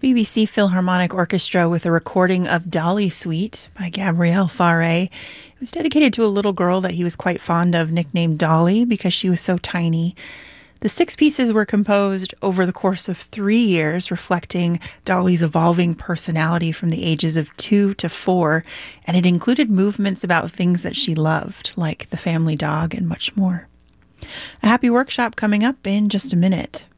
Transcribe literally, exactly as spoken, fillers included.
B B C Philharmonic Orchestra with a recording of Dolly Suite by Gabriel Fauré. It was dedicated to a little girl that he was quite fond of, nicknamed Dolly because she was so tiny. The six pieces were composed over the course of three years, reflecting Dolly's evolving personality from the ages of two to four, and it included movements about things that she loved, like the family dog and much more. A happy workshop coming up in just a minute.